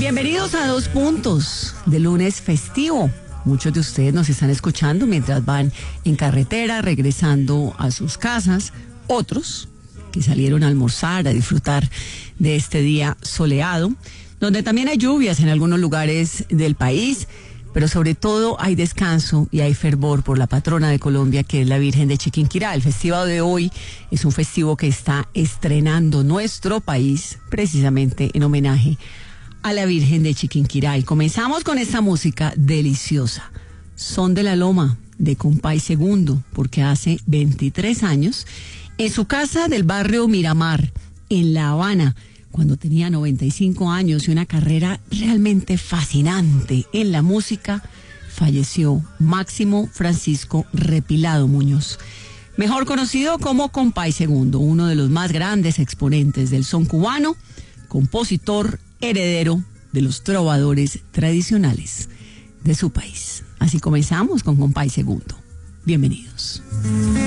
Bienvenidos a Dos Puntos de lunes festivo. Muchos de ustedes nos están escuchando mientras van en carretera, regresando a sus casas. Otros que salieron a almorzar, a disfrutar de este día soleado, donde también hay lluvias en algunos lugares del país, pero sobre todo hay descanso y hay fervor por la patrona de Colombia, que es la Virgen de Chiquinquirá. El festivo de hoy es un festivo que está estrenando nuestro país precisamente en homenaje a la Virgen de Chiquinquirá. Y comenzamos con esta música deliciosa, Son de la Loma, de Compay Segundo, porque hace 23 años, en su casa del barrio Miramar, en La Habana, cuando tenía 95 años y una carrera realmente fascinante en la música, falleció Máximo Francisco Repilado Muñoz, mejor conocido como Compay Segundo, uno de los más grandes exponentes del son cubano, compositor, heredero de los trovadores tradicionales de su país. Así comenzamos con Compay Segundo. Bienvenidos.